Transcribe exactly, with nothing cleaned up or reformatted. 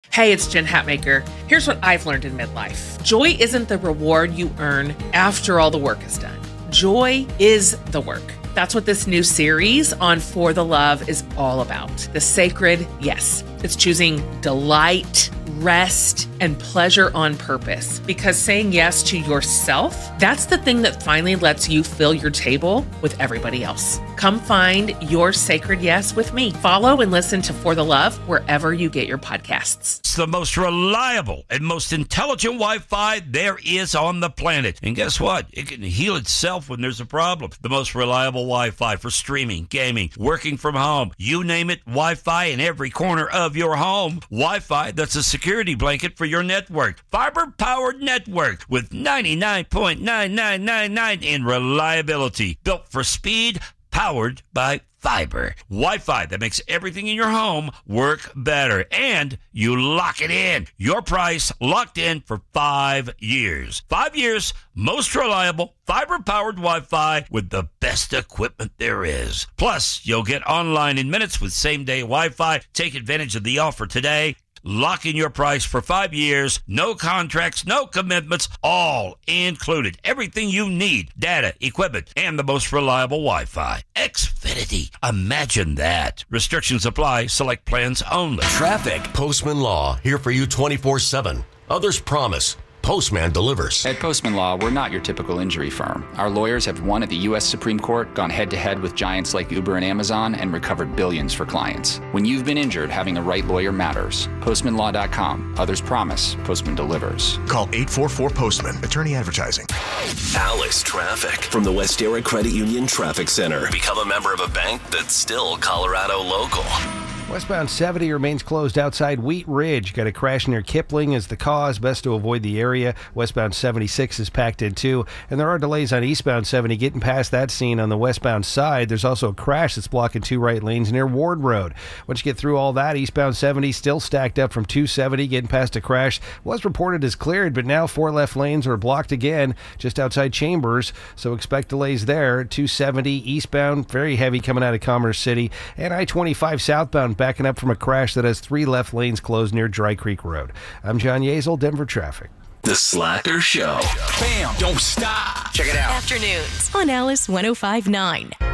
Hey, it's Jen Hatmaker. Here's what I've learned in midlife. Joy isn't the reward you earn after all the work is done. Joy is the work. That's what this new series on For the Love is all about. The sacred yes. It's choosing delight, rest, and pleasure on purpose. Because saying yes to yourself, that's the thing that finally lets you fill your table with everybody else. Come find your sacred yes with me. Follow and listen to For the Love wherever you get your podcasts. It's the most reliable and most intelligent Wi-Fi there is on the planet. And guess what? It can heal itself when there's a problem. The most reliable Wi-Fi for streaming, gaming, working from home. You name it, Wi-Fi in every corner of your home. Wi-Fi that's a security blanket for your network. Fiber-powered network with ninety-nine point nine nine nine nine in reliability. Built for speed, powered by fiber. Wi-Fi that makes everything in your home work better. And you lock it in. Your price locked in for five years. Five years, most reliable, fiber-powered Wi-Fi with the best equipment there is. Plus, you'll get online in minutes with same-day Wi-Fi. Take advantage of the offer today. Lock in your price for five years, no contracts, no commitments, all included. Everything you need, data, equipment, and the most reliable Wi-Fi. Xfinity. Imagine that. Restrictions apply. Select plans only. Traffic. Postman Law, here for you twenty-four seven. Others promise. Postman delivers. At Postman Law, we're not your typical injury firm. Our lawyers have won at the U S Supreme Court, gone head-to-head with giants like Uber and Amazon, and recovered billions for clients. When you've been injured, having a right lawyer matters. postman law dot com. Others promise. Postman delivers. Call eight four four Postman. Attorney advertising. Alice Traffic from the Westera Credit Union Traffic Center. Become a member of a bank that's still Colorado local. Westbound seventy remains closed outside Wheat Ridge. Got a crash near Kipling as the cause. Best to avoid the area. Westbound seventy-six is packed in too. And there are delays on eastbound seventy getting past that scene on the westbound side. There's also a crash that's blocking two right lanes near Ward Road. Once you get through all that, eastbound seventy still stacked up from two seventy getting past a crash. Was reported as cleared, but now four left lanes are blocked again just outside Chambers. So expect delays there. two seventy eastbound, very heavy coming out of Commerce City. And I twenty-five southbound backing up from a crash that has three left lanes closed near Dry Creek Road. I'm John Yazel, Denver Traffic. The Slacker Show. Bam! Don't stop. Check it out. Afternoons on Alice one oh five point nine.